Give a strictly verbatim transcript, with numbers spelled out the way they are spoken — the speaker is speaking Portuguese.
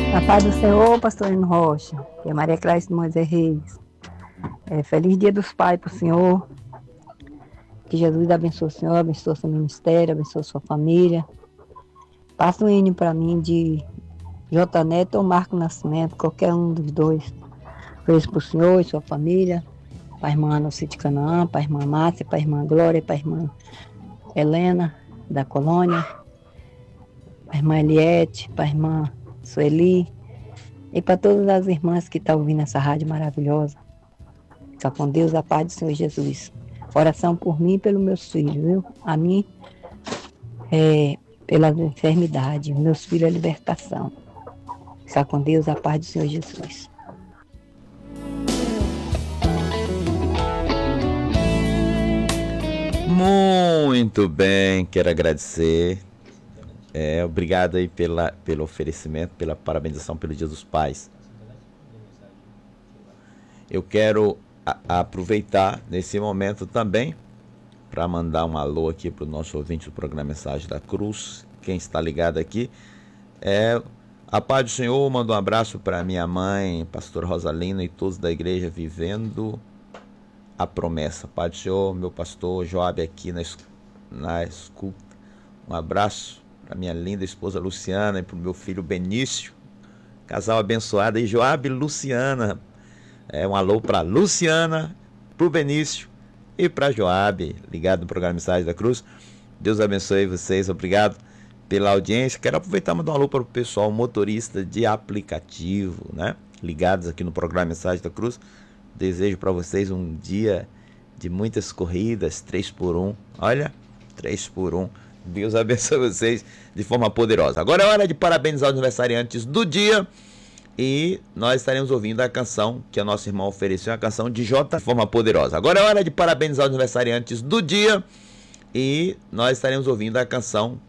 A paz do Senhor, pastorino Rocha, que é Maria Clara de Moisés Reis. É, feliz dia dos pais para o Senhor. Que Jesus abençoe o Senhor, abençoe o seu ministério, abençoe a sua família. Passa um hino para mim de J. Neto ou Marco Nascimento, qualquer um dos dois. Feliz para o Senhor e sua família. Para a irmã Nocite Canaã, para a irmã Márcia, para a irmã Glória, para a irmã Helena, da Colônia, para a irmã Eliette, para a irmã Sueli, e para todas as irmãs que estão ouvindo essa rádio maravilhosa. Fica com Deus, a paz do Senhor Jesus. Oração por mim e pelos meus filhos, viu? A mim, é, pela enfermidade, meus filhos é libertação. Fica com Deus, a paz do Senhor Jesus. Muito bem, quero agradecer. É, obrigado aí pela, pelo oferecimento, pela parabenização pelo Dia dos Pais. Eu quero a, aproveitar nesse momento também para mandar um alô aqui para o nosso ouvinte do programa Mensagem da Cruz. Quem está ligado aqui é a paz do Senhor. Mando um abraço para minha mãe, pastor Rosalina, e todos da igreja Vivendo a Promessa. Paz do Senhor, meu pastor Joab aqui na, na escuta. Um abraço para minha linda esposa Luciana e para o meu filho Benício, casal abençoado. E Joab e Luciana, é um alô para Luciana, para o Benício e para Joab, ligado no programa Mensagem da Cruz. Deus abençoe vocês, obrigado pela audiência. Quero aproveitar e mandar um alô para o pessoal motorista de aplicativo, né? Ligados aqui no programa Mensagem da Cruz. Desejo para vocês um dia de muitas corridas, três por um. Olha, três por um. Deus abençoe vocês de forma poderosa. Agora é hora de parabenizar os aniversariantes do dia. E nós estaremos ouvindo a canção que a nossa irmã ofereceu, a canção de J. de forma poderosa. Agora é hora de parabenizar os aniversariantes do dia. E nós estaremos ouvindo a canção